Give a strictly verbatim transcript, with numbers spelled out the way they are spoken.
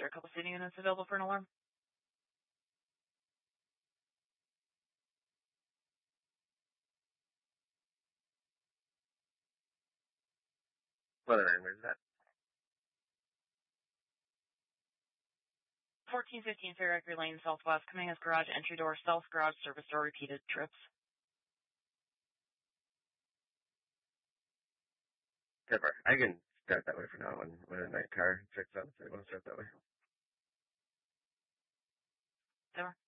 there a couple seating units available for an alarm? Weatherman, where's that? fourteen fifteen Fairacre Lane, Southwest. Coming as garage entry door, south garage service door, repeated trips. Never. I can start that way for now when, when a night car checks out if they want to start that way. Never.